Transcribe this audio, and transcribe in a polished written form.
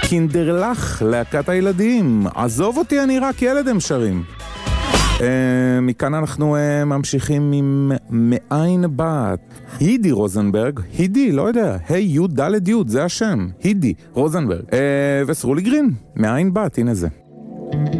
קינדרלך, להקת הילדים. עזוב אותי, אני רק ילד, הם שרים. מכאן אנחנו ממשיכים עם מאין בת. הידי רוזנברג, הידי, לא יודע, היי יוד דלת יוד, זה השם, הידי רוזנברג. וסרולי גרין, מאין בת, הנה זה.